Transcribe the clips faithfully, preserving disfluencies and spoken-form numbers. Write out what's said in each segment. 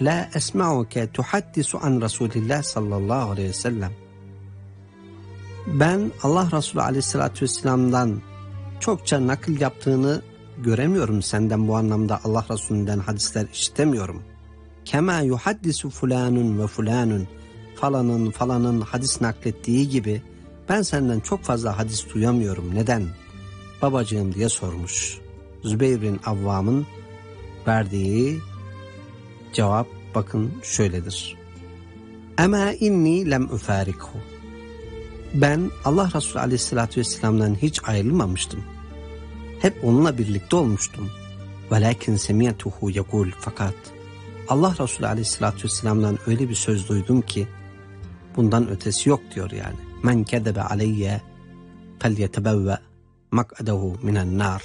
la esma'uke tuhaddisu an Resulillah sallallahu aleyhi ve sellem. Ben Allah Resulü aleyhissalatü vesselam'dan çokça nakil yaptığını göremiyorum senden, bu anlamda Allah Resulü'nden hadisler işitemiyorum. Kema yuhaddisu fulanun ve fulanun, falanın falanın hadis naklettiği gibi ben senden çok fazla hadis duyamıyorum. Neden? Babacığım diye sormuş. Zübeyir bin Avvam'ın verdiği cevap bakın şöyledir. Ama inni lem ufarikhu. Ben Allah Resulü aleyhissalatü vesselam'dan hiç ayrılmamıştım. Hep onunla birlikte olmuştum. Velakin semiyetuhu yekul, fakat Allah Resulü aleyhissalatü vesselam'dan öyle bir söz duydum ki bundan ötesi yok diyor yani. Men kedebe aleyye felyetebevve mak'adehu minen nar.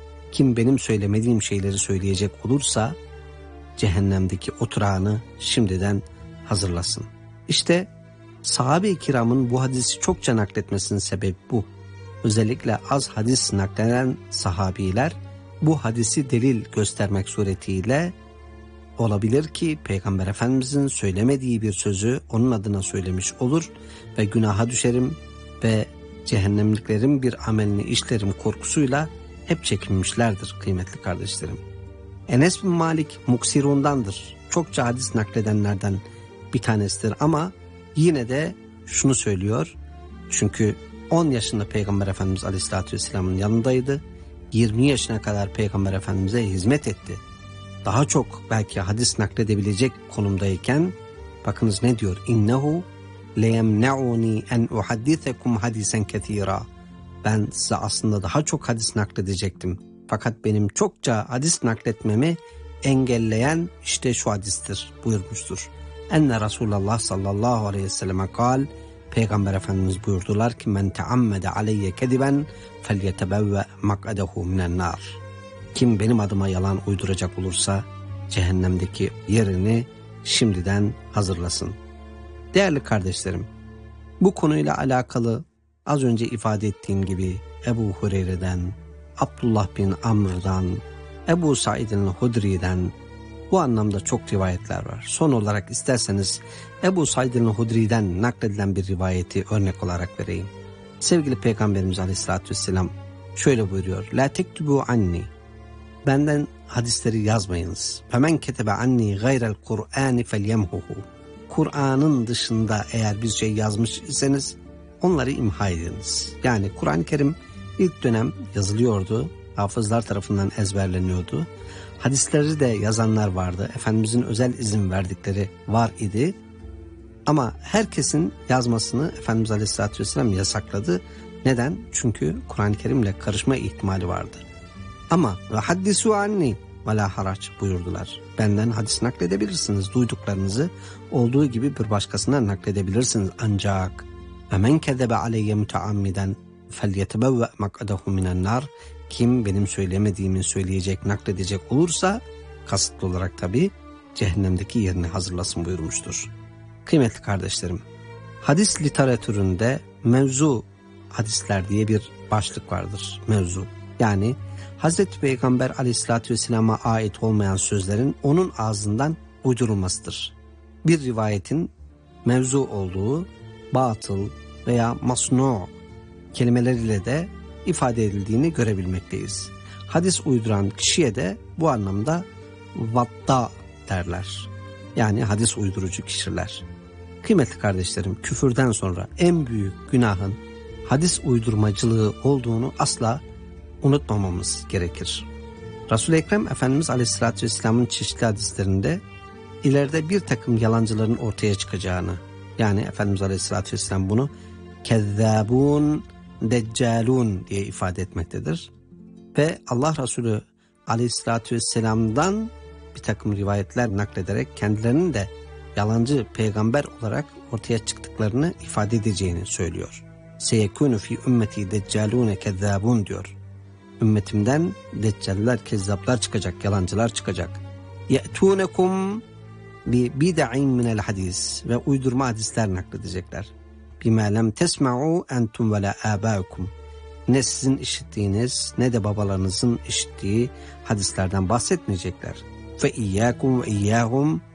Kim benim söylemediğim şeyleri söyleyecek olursa cehennemdeki oturağını şimdiden hazırlasın. İşte sahabe-i kiramın bu hadisi çokça nakletmesinin sebebi bu. Özellikle az hadis nakleden sahabiler bu hadisi delil göstermek suretiyle olabilir ki Peygamber Efendimizin söylemediği bir sözü onun adına söylemiş olur ve günaha düşerim ve cehennemliklerin bir amelini işlerim korkusuyla hep çekinmişlerdir kıymetli kardeşlerim. Enes bin Malik muksirundandır. Çokça hadis nakledenlerden bir tanesidir ama yine de şunu söylüyor. Çünkü on yaşında Peygamber Efendimiz Aleyhisselatü Vesselam'ın yanındaydı. yirmi yaşına kadar Peygamber Efendimiz'e hizmet etti. Daha çok belki hadis nakledebilecek konumdayken bakınız ne diyor? İnnehu leyemne'uni en uhaddisekum hadisen ketira. Ben size aslında daha çok hadis nakledecektim. Fakat benim çokça hadis nakletmemi engelleyen işte şu hadistir buyurmuştur. Enne Resulullah sallallahu aleyhi ve selleme kal, Peygamber Efendimiz buyurdular ki men teammede aleyye kediben felyetebevve mak'adehu minen nar. Kim benim adıma yalan uyduracak olursa cehennemdeki yerini şimdiden hazırlasın. Değerli kardeşlerim, bu konuyla alakalı az önce ifade ettiğim gibi Ebu Hureyre'den, Abdullah bin Amr'dan, Ebu Said el-Hudri'den bu anlamda çok rivayetler var. Son olarak isterseniz Ebu Said el-Hudri'den nakledilen bir rivayeti örnek olarak vereyim. Sevgili Peygamberimiz Aleyhisselatü Vesselam şöyle buyuruyor. La tektubu anni. Benden hadisleri yazmayınız. Femen ketebe anni gayrel Kur'ani felyemhuhu. Kur'an'ın dışında eğer bir şey yazmış iseniz onları imha ediniz. Yani Kur'an-ı Kerim ilk dönem yazılıyordu. Hafızlar tarafından ezberleniyordu. Hadisleri de yazanlar vardı. Efendimizin özel izin verdikleri var idi. Ama herkesin yazmasını Efendimiz Aleyhisselatü Vesselam yasakladı. Neden? Çünkü Kur'an-ı Kerim'le karışma ihtimali vardı. Ama ve haddisu anni ve la haraç buyurdular. Benden hadis nakledebilirsiniz. Duyduklarınızı olduğu gibi bir başkasına nakledebilirsiniz. Ancak ve men kezebe aleyye müteammiden felyetebevve mak'adehu minen nar. Kim benim söylemediğimi söyleyecek, nakledecek olursa kasıtlı olarak tabi cehennemdeki yerini hazırlasın buyurmuştur. Kıymetli kardeşlerim, hadis literatüründe mevzu hadisler diye bir başlık vardır. Mevzu yani Hazreti Peygamber Aleyhisselatü Vesselam'a ait olmayan sözlerin onun ağzından uydurulmasıdır. Bir rivayetin mevzu olduğu batıl veya masnu kelimeleriyle de ifade edildiğini görebilmekteyiz. Hadis uyduran kişiye de bu anlamda vatta derler. Yani hadis uydurucu kişiler. Kıymetli kardeşlerim, küfürden sonra en büyük günahın hadis uydurmacılığı olduğunu asla unutmamamız gerekir. Resul-i Ekrem Efendimiz Aleyhisselatü Vesselam'ın çeşitli hadislerinde ileride bir takım yalancıların ortaya çıkacağını, yani Efendimiz Aleyhisselatü Vesselam bunu kezzabun, deccalun diye ifade etmektedir. Ve Allah Resulü Aleyhisselatü Vesselam'dan bir takım rivayetler naklederek kendilerinin de yalancı peygamber olarak ortaya çıktıklarını ifade edeceğini söylüyor. Seyekûnü fî ümmeti deccalûne kezzâbûn diyor. Ümmetimden deccaller, kezzaplar çıkacak, yalancılar çıkacak. Ye'tûnekum bi bid'in minel hadis ve uydurma hadisler nakledecekler. Bima lem tesma'u entum ve la âbâukum. Ne sizin işittiğiniz ne de babalarınızın işittiği hadislerden bahsetmeyecekler. Fe iyyâkum ve iyyâhum